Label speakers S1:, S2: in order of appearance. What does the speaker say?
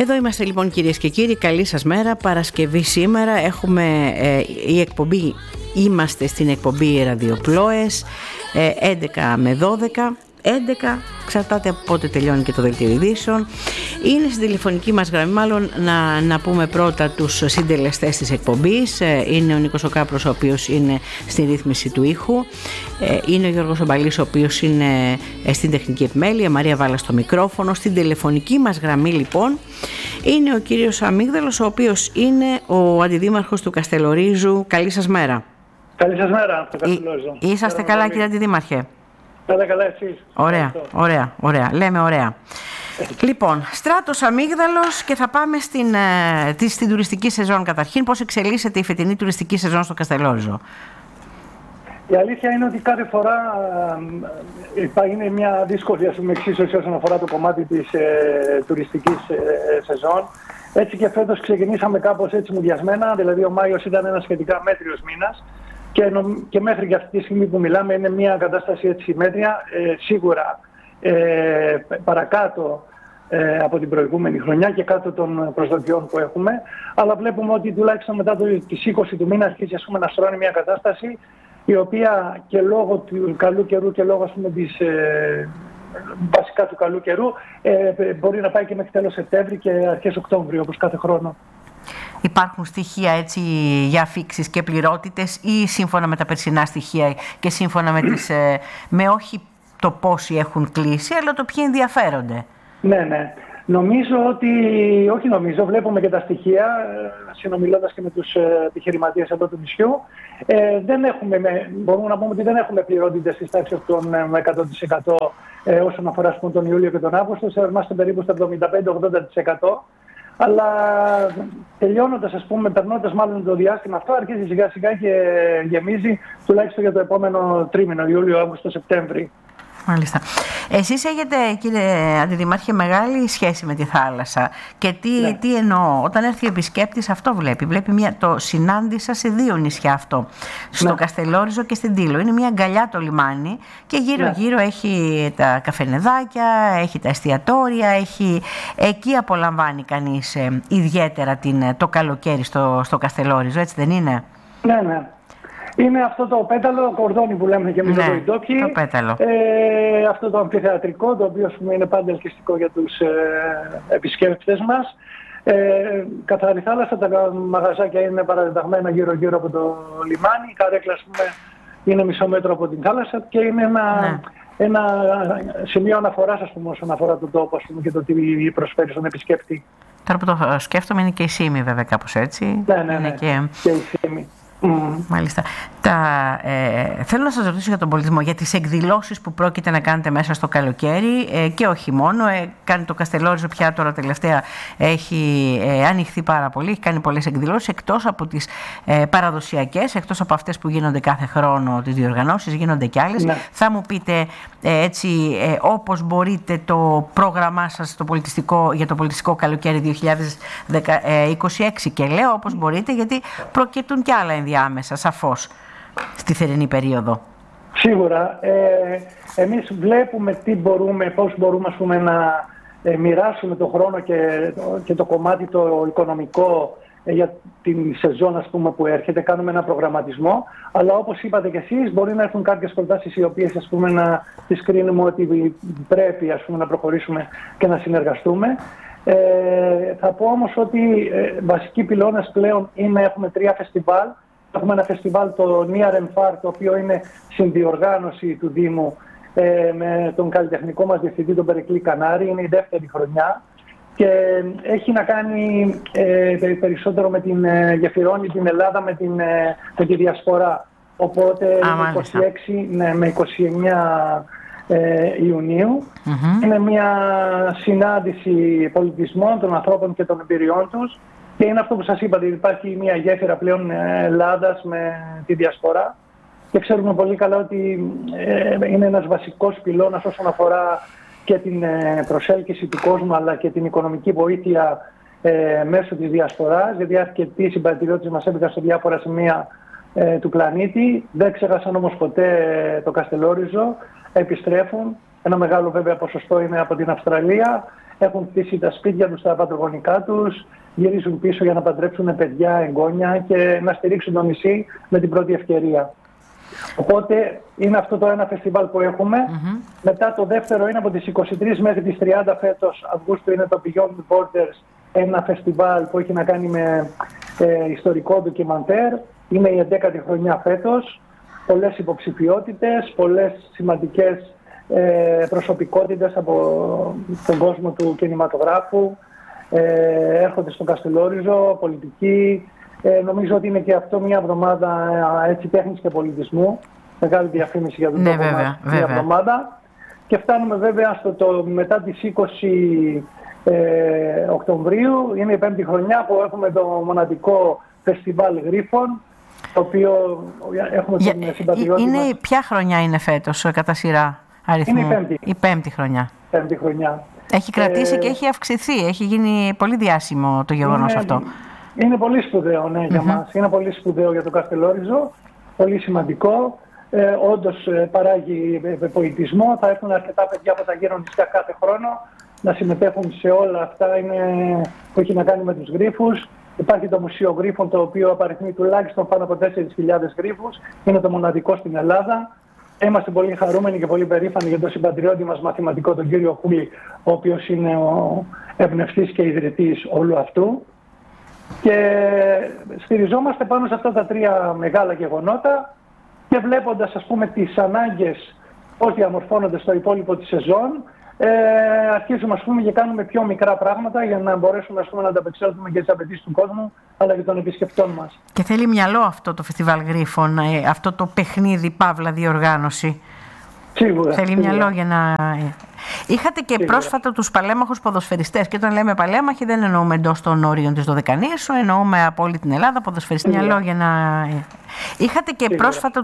S1: Εδώ είμαστε λοιπόν κυρίες και κύριοι, καλή σας μέρα. Παρασκευή σήμερα έχουμε η εκπομπή, είμαστε στην εκπομπή Ραδιοπλόες 11 με 12. 11, εξαρτάται από πότε τελειώνει και το δελτίο ειδήσεων. Είναι στην τηλεφωνική μας γραμμή, μάλλον να πούμε πρώτα τους συντελεστές της εκπομπής. Είναι ο Νίκος ο Κάπρος, ο οποίος είναι στη ρύθμιση του ήχου. Είναι ο Γιώργος Ομπαλής, ο οποίος είναι στην τεχνική επιμέλεια. Μαρία Βάλα στο μικρόφωνο. Στην τηλεφωνική μας γραμμή λοιπόν είναι ο κύριος Αμύγδαλος, ο οποίος είναι ο αντιδήμαρχος του Καστελορίζου. Καλή σας μέρα.
S2: Καλή σας μέρα στο Καστελόριζο.
S1: Είστε καλά κύριε αντιδήμαρχε?
S2: Καλά εσείς.
S1: Ωραία. Λέμε ωραία. Λοιπόν, Στράτος Αμύγδαλος και θα πάμε στην τουριστική σεζόν καταρχήν. Πώς εξελίσσεται η φετινή τουριστική σεζόν στο Καστελόριζο?
S2: Η αλήθεια είναι ότι κάθε φορά είναι μια δύσκολη εξίσωση όσον αφορά το κομμάτι της τουριστικής σεζόν. Έτσι και φέτος ξεκινήσαμε κάπως έτσι μουδιασμένα, δηλαδή ο Μάιος ήταν ένας σχετικά μέτριος μήνας. Και μέχρι και αυτή τη στιγμή που μιλάμε είναι μια κατάσταση έτσι μέτρια, σίγουρα παρακάτω από την προηγούμενη χρονιά και κάτω των προσδοκιών που έχουμε. Αλλά βλέπουμε ότι τουλάχιστον μετά τις 20 του μήνα αρχίζει να στρώνει μια κατάσταση η οποία και λόγω του καλού καιρού και λόγω βασικά του καλού καιρού μπορεί να πάει και μέχρι τέλος Σεπτέμβρη και αρχές Οκτώβριο όπως κάθε χρόνο.
S1: Υπάρχουν στοιχεία έτσι για αφίξεις και πληρότητες ή σύμφωνα με τα περσινά στοιχεία και σύμφωνα με όχι το πόσοι έχουν κλείσει, αλλά το ποιοι ενδιαφέρονται? Ναι.
S2: Βλέπουμε και τα στοιχεία, συνομιλώντας και με τους επιχειρηματίες εδώ του νησιού. Μπορούμε να πούμε ότι δεν έχουμε πληρότητες στις τάξεις των 100% όσον αφορά τον Ιούλιο και τον Αύγουστο. Είμαστε περίπου στο 75-80%. Αλλά περνώντας μάλλον το διάστημα αυτό, αρχίζει σιγά σιγά και γεμίζει τουλάχιστον για το επόμενο τρίμηνο, Ιούλιο, Αύγουστο, Σεπτέμβρη.
S1: Μάλιστα. Εσείς έχετε, κύριε Αντιδημάρχε, μεγάλη σχέση με τη θάλασσα. Και τι εννοώ? Όταν έρθει ο επισκέπτης αυτό βλέπει το συνάντησα σε δύο νησιά αυτό. Στο Καστελόριζο και στην Τήλο. Είναι μια αγκαλιά το λιμάνι και γύρω-γύρω έχει τα καφενεδάκια, έχει τα εστιατόρια, εκεί απολαμβάνει κανείς ιδιαίτερα το καλοκαίρι στο Καστελόριζο, έτσι δεν είναι?
S2: Ναι. Είναι αυτό το πέταλο, κορδόνι που λέμε και εμείς εδώ οι ντόπιοι.
S1: Το πέταλο.
S2: Αυτό το αμφιθεατρικό, το οποίο είναι πάντα ελκυστικό για τους επισκέπτες μας. Καθαρή θάλασσα, τα μαγαζάκια είναι παραδεταγμένα γύρω-γύρω από το λιμάνι. Η καρέκλα, είναι μισό μέτρο από την θάλασσα και είναι ένα σημείο αναφοράς, όσον αφορά τον τόπο, και το τι προσφέρει στον επισκέπτη.
S1: Τώρα που το σκέφτομαι, είναι και η Σύμη, βέβαια, κάπως έτσι.
S2: Ναι. Και η Σύμη.
S1: Μάλιστα. Θέλω να σας ρωτήσω για τον πολιτισμό, για τις εκδηλώσεις που πρόκειται να κάνετε μέσα στο καλοκαίρι και όχι μόνο. Κάνει το Καστελόριζο πια τώρα τελευταία, έχει ανοιχθεί πάρα πολύ, έχει κάνει πολλές εκδηλώσεις, εκτός από τις παραδοσιακές, εκτός από αυτές που γίνονται κάθε χρόνο, τις διοργανώσεις, γίνονται και άλλες. Ναι. Θα μου πείτε έτσι όπως μπορείτε το πρόγραμμά σας για το πολιτιστικό καλοκαίρι 2026, και λέω όπως μπορείτε γιατί προκύπτουν και άλλα ενδιάμεσα σαφώς στη θερινή περίοδο.
S2: Σίγουρα. Εμείς βλέπουμε πώς μπορούμε να μοιράσουμε το χρόνο και το κομμάτι το οικονομικό για την σεζόν που έρχεται. Κάνουμε ένα προγραμματισμό, αλλά όπως είπατε και εσείς, μπορεί να έρθουν κάποιες προτάσεις οι οποίες να τις κρίνουμε ότι πρέπει να προχωρήσουμε και να συνεργαστούμε. Θα πω όμως ότι βασικοί πυλώνες πλέον έχουμε 3 φεστιβάλ. Έχουμε ένα φεστιβάλ, το Near and Far, το οποίο είναι συνδιοργάνωση του Δήμου με τον καλλιτεχνικό μας διευθυντή, τον Περικλή Κανάρη. Είναι η δεύτερη χρονιά και έχει να κάνει περισσότερο γεφυρώνει την Ελλάδα με τη διασπορά. Οπότε 26 με 29 Ιουνίου είναι μια συνάντηση πολιτισμών των ανθρώπων και των εμπειριών τους. Και είναι αυτό που σας είπα, ότι υπάρχει μια γέφυρα πλέον Ελλάδας με τη διασπορά και ξέρουμε πολύ καλά ότι είναι ένας βασικός πυλώνας όσον αφορά και την προσέλκυση του κόσμου αλλά και την οικονομική βοήθεια μέσω της διασποράς, γιατί αρκετοί συμπατριώτες μας έμπηκαν σε διάφορα σημεία του πλανήτη. Δεν ξέχασαν όμως ποτέ το Καστελόριζο, επιστρέφουν. Ένα μεγάλο βέβαια ποσοστό είναι από την Αυστραλία. έχουν χτίσει τα σπίτια τους, τα πατρογονικά τους, γυρίζουν πίσω για να παντρέψουν παιδιά, εγγόνια και να στηρίξουν το νησί με την πρώτη ευκαιρία. Οπότε είναι αυτό το ένα φεστιβάλ που έχουμε. Μετά το δεύτερο είναι από τις 23 μέχρι τις 30 φέτος Αυγούστου, είναι το Beyond Borders, ένα φεστιβάλ που έχει να κάνει με ιστορικό ντοκιμαντέρ. Είναι η 11η χρονιά φέτος. Πολλές υποψηφιότητες, πολλές σημαντικές προσωπικότητες από τον κόσμο του κινηματογράφου. Έρχονται στον Καστελόριζο, πολιτικοί. Νομίζω ότι είναι και αυτό μια εβδομάδα τέχνης και πολιτισμού. Μεγάλη διαφήμιση για τον τόπο μας μια εβδομάδα. Και φτάνουμε βέβαια μετά τις 20 Οκτωβρίου. Είναι η 5η χρονιά που έχουμε το μοναδικό φεστιβάλ γρίφων, το οποίο έχουμε τον συμπατριώτη μας.
S1: Ποια χρονιά είναι φέτος κατά σειρά αριθμού?
S2: Είναι
S1: η 5η χρονιά.
S2: 5η χρονιά.
S1: Έχει κρατήσει και έχει αυξηθεί. Έχει γίνει πολύ διάσημο το γεγονός αυτό.
S2: Είναι πολύ σπουδαίο, ναι, για μας. Είναι πολύ σπουδαίο για το Καστελόριζο. Πολύ σημαντικό. Όντως παράγει πολιτισμό. Θα έρθουν αρκετά παιδιά από τα γύρω νησιά κάθε χρόνο να συμμετέχουν σε όλα αυτά που έχει να κάνει με τους γρίφους. Υπάρχει το Μουσείο Γρίφων, το οποίο απαριθμεί τουλάχιστον πάνω από 4.000 γρίφους. Είναι το μοναδικό στην Ελλάδα. Είμαστε πολύ χαρούμενοι και πολύ περήφανοι για τον συμπατριώτη μας μαθηματικό, τον κύριο Κούλη, ο οποίος είναι ο εμπνευστής και ιδρυτής όλου αυτού. Και στηριζόμαστε πάνω σε αυτά τα τρία μεγάλα γεγονότα και βλέποντας, ας πούμε, τις ανάγκες πώς διαμορφώνονται στο υπόλοιπο της σεζόν, αρχίζουμε, ας πούμε, και κάνουμε πιο μικρά πράγματα για να μπορέσουμε, ας πούμε, να ανταπεξέλθουμε και τις απαιτήσεις του κόσμου αλλά και των επισκεπτών μας.
S1: Και θέλει μυαλό αυτό το φεστιβάλ γρίφων, αυτό το παιχνίδι παύλα διοργάνωση.
S2: Σίγουρα.
S1: Θέλει μυαλό για να... Είχατε και πρόσφατα τους παλέμαχους ποδοσφαιριστές, και όταν λέμε παλέμαχοι δεν εννοούμε εντός των όριων της Δωδεκανήσου, εννοούμε από όλη την Ελλάδα ποδοσφαιριστές. Μυαλό για να... Είχατε και πρόσφατα